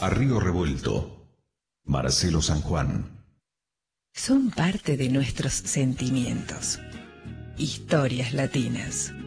a Río Revuelto. Marcelo San Juan. Son parte de nuestros sentimientos. Historias latinas.